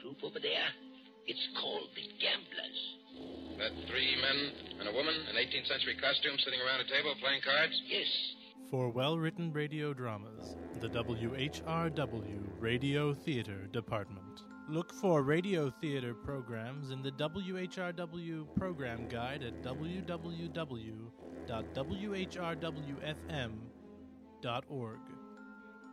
group over there? It's called the Gamblers. That 3 men and a woman in 18th century costume sitting around a table playing cards? Yes. For well-written radio dramas, the WHRW Radio Theater Department. Look for radio theater programs in the WHRW program guide at www.whrwfm.org.